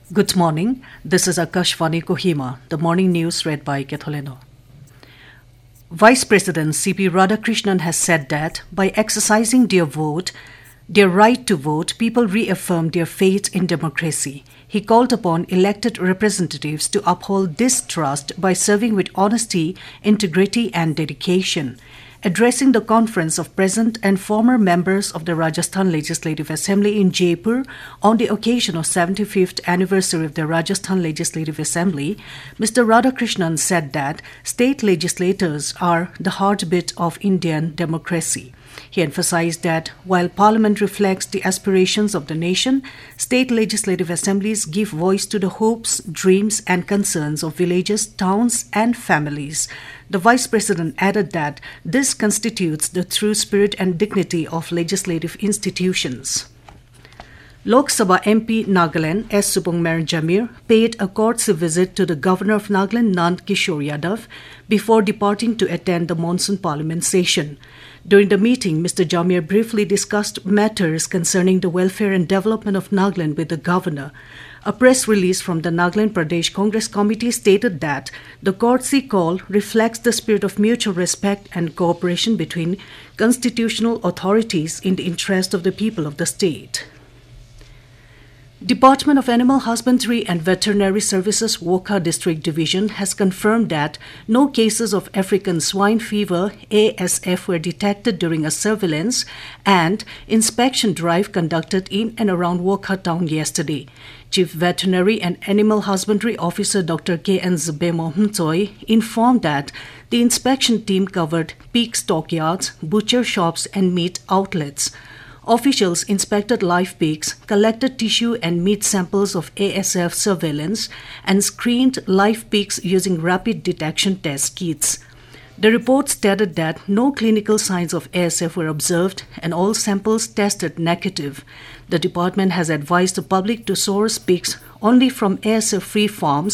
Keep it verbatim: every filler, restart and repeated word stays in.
Good morning. This is Akashvani Kohima, the morning news read by Ketholeno. Vice President C P Radhakrishnan has said that by exercising their vote, their right to vote, people reaffirm their faith in democracy. He called upon elected representatives to uphold this trust by serving with honesty, integrity, and dedication. Addressing the conference of present and former members of the Rajasthan Legislative Assembly in Jaipur on the occasion of seventy-fifth anniversary of the Rajasthan Legislative Assembly, Mister Radhakrishnan said that state legislators are the heartbeat of Indian democracy. He emphasized that while Parliament reflects the aspirations of the nation, state legislative assemblies give voice to the hopes, dreams, and concerns of villages, towns, and families. The Vice President added that this constitutes the true spirit and dignity of legislative institutions. Lok Sabha M P Nagaland S. Subhangmer Jamir paid a courtesy visit to the Governor of Nagaland Nand Kishore Yadav before departing to attend the monsoon parliament session. During the meeting, Mister Jamir briefly discussed matters concerning the welfare and development of Nagaland with the Governor. A press release from the Nagaland Pradesh Congress Committee stated that the courtesy call reflects the spirit of mutual respect and cooperation between constitutional authorities in the interest of the people of the state. Department of Animal Husbandry and Veterinary Services Wokha District Division has confirmed that no cases of African swine fever A S F were detected during a surveillance and inspection drive conducted in and around Wokha town yesterday. Chief Veterinary and Animal Husbandry Officer Doctor K N Zbemo Mtoi informed that the inspection team covered pig stockyards, butcher shops and meat outlets. Officials inspected live pigs, collected tissue and meat samples of A S F surveillance, and screened live pigs using rapid detection test kits. The report stated that no clinical signs of A S F were observed and all samples tested negative. The department has advised the public to source pigs only from A S F-free farms